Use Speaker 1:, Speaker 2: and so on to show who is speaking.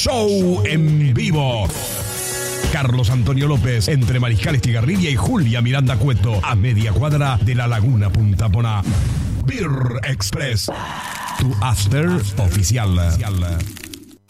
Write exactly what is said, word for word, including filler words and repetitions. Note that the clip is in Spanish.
Speaker 1: Show en vivo. Carlos Antonio López, entre Mariscal Estigarribia y Julia Miranda Cueto, a media cuadra de la Laguna Punta Poná. Beer Express, tu after oficial.